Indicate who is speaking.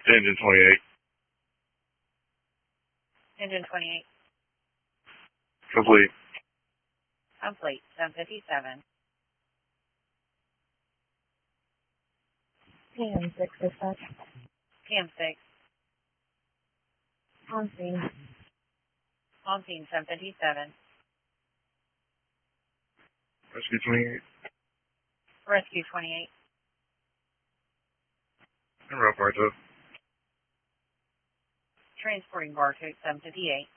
Speaker 1: Engine 28.
Speaker 2: Engine 28.
Speaker 1: Complete.
Speaker 2: Complete. 757.
Speaker 3: PM6 dispatch.
Speaker 2: PM6.
Speaker 3: On scene.
Speaker 2: On scene 757.
Speaker 1: Rescue 28.
Speaker 2: Rescue 28.
Speaker 1: And route bar 2.
Speaker 2: Transporting bar 2 758.